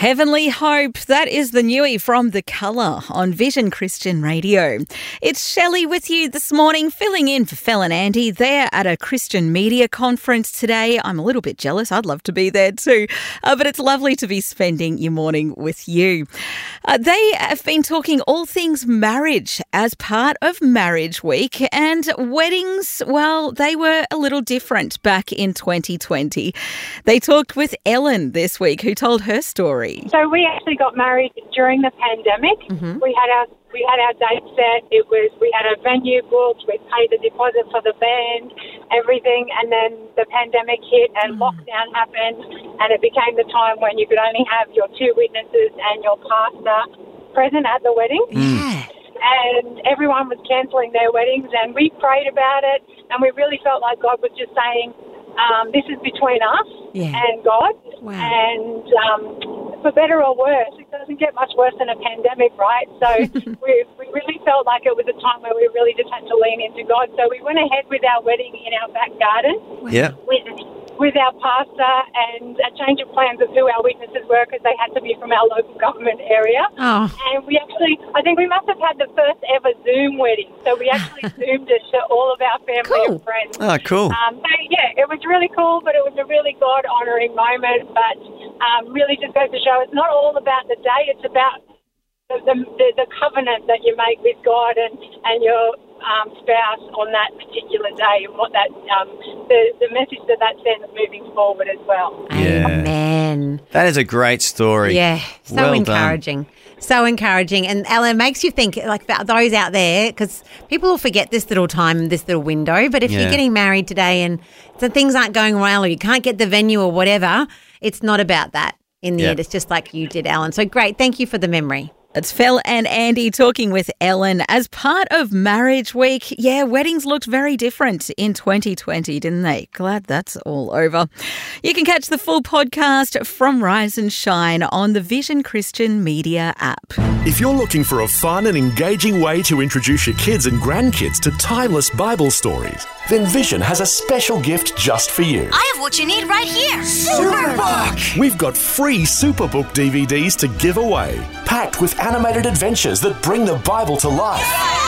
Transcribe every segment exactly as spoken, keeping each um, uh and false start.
Heavenly Hope, that is the newie from The Colour on Vision Christian Radio. It's Shelley with you this morning, filling in for Phil and Andy. They're at a Christian media conference today. I'm a little bit jealous. I'd love to be there too. Uh, but it's lovely to be spending your morning with you. Uh, they have been talking all things marriage as part of Marriage Week, and weddings, well, they were a little different back in twenty twenty. They talked with Ellen this week, who told her story. So we actually got married during the pandemic. Mm-hmm. We had our we had our date set. It was we had a venue booked. We paid the deposit for the band, everything, and then the pandemic hit and mm. lockdown happened, and it became the time when you could only have your two witnesses and your pastor present at the wedding. Yeah. And everyone was cancelling their weddings, and we prayed about it, and we really felt like God was just saying, um, this is between us yeah. and God. Wow. And um, for better or worse, it doesn't get much worse than a pandemic, right? So we, we really felt like it was a time where we really just had to lean into God. So we went ahead with our wedding in our back garden. Yeah. With, with our pastor, and a change of plans of who our witnesses were, because they had to be from our local government area. Oh. And we actually, I think we must have had the first ever Zoom wedding. So we actually Zoomed it to all of our family Cool. and friends. Oh, cool. Um, so, yeah, it was really cool, but it was a really God-honouring moment. But um, really just goes to show it's not all about the day, it's about the, the, the covenant that you make with God and, and your um, spouse on that particular day, and what that um, the, the message that that sends moving forward as well. Yeah. Amen. That is a great story. Yeah, so Well encouraging. So encouraging. And Ellen, makes you think, like for those out there, because people will forget this little time, this little window, but if Yeah. you're getting married today and the things aren't going well or you can't get the venue or whatever, it's not about that in the Yeah. end. It's just like you did, Ellen. So great. Thank you for the memory. It's Phil and Andy talking with Ellen as part of Marriage Week. Yeah, weddings looked very different in twenty twenty, didn't they? Glad that's all over. You can catch the full podcast from Rise and Shine on the Vision Christian Media app. If you're looking for a fun and engaging way to introduce your kids and grandkids to timeless Bible stories, then Vision has a special gift just for you. I have what you need right here. Superbook! We've got free Superbook D V Ds to give away, packed with animated adventures that bring the Bible to life.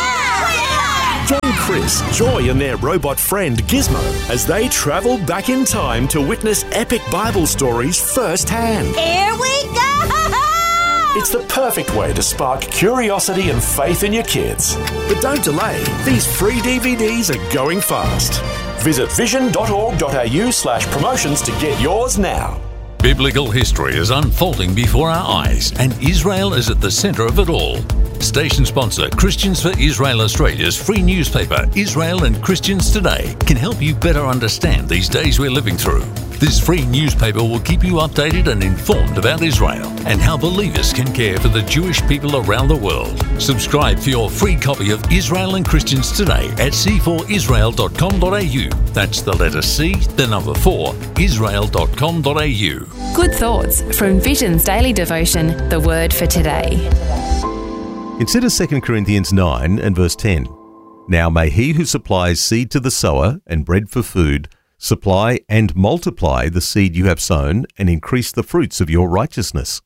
Join Chris, Joy and their robot friend Gizmo as they travel back in time to witness epic Bible stories firsthand. Here we go! It's the perfect way to spark curiosity and faith in your kids. But don't delay, these free D V Ds are going fast. Visit vision.org.au slash promotions to get yours now. Biblical history is unfolding before our eyes, and Israel is at the centre of it all. Station sponsor Christians for Israel Australia's free newspaper, Israel and Christians Today, can help you better understand these days we're living through. This free newspaper will keep you updated and informed about Israel and how believers can care for the Jewish people around the world. Subscribe for your free copy of Israel and Christians Today at c four israel dot com dot a u. That's the letter C, the number four, israel dot com dot a u. Good thoughts from Vision's daily devotion, The Word for Today. Consider Second Corinthians nine and verse ten. Now may he who supplies seed to the sower and bread for food supply and multiply the seed you have sown and increase the fruits of your righteousness.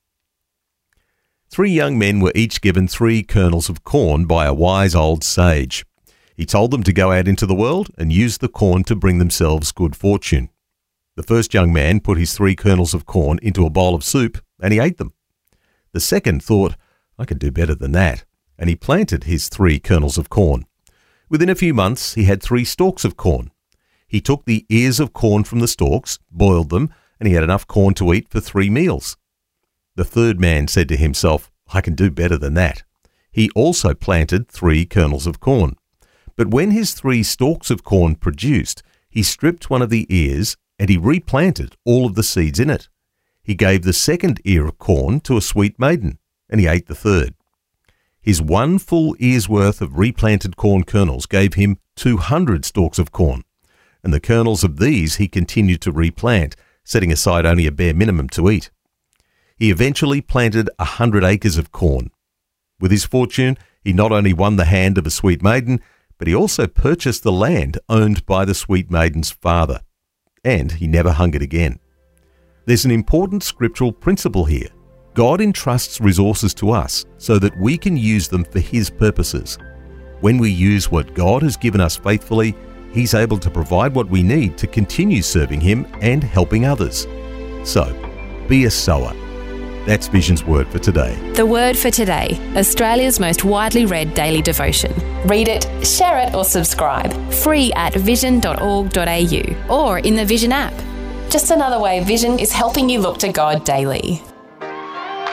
Three young men were each given three kernels of corn by a wise old sage. He told them to go out into the world and use the corn to bring themselves good fortune. The first young man put his three kernels of corn into a bowl of soup and he ate them. The second thought, I could do better than that, and he planted his three kernels of corn. Within a few months, he had three stalks of corn. He took the ears of corn from the stalks, boiled them, and he had enough corn to eat for three meals. The third man said to himself, I can do better than that. He also planted three kernels of corn. But when his three stalks of corn produced, he stripped one of the ears and he replanted all of the seeds in it. He gave the second ear of corn to a sweet maiden, and he ate the third. His one full ear's worth of replanted corn kernels gave him two hundred stalks of corn, and the kernels of these he continued to replant, setting aside only a bare minimum to eat. He eventually planted a hundred acres of corn. With his fortune, he not only won the hand of a sweet maiden, but he also purchased the land owned by the sweet maiden's father, and he never hungered again. There's an important scriptural principle here. God entrusts resources to us so that we can use them for His purposes. When we use what God has given us faithfully, He's able to provide what we need to continue serving Him and helping others. So, be a sower. That's Vision's Word for today. The Word for Today, Australia's most widely read daily devotion. Read it, share it or subscribe. Free at vision dot org dot a u or in the Vision app. Just another way Vision is helping you look to God daily.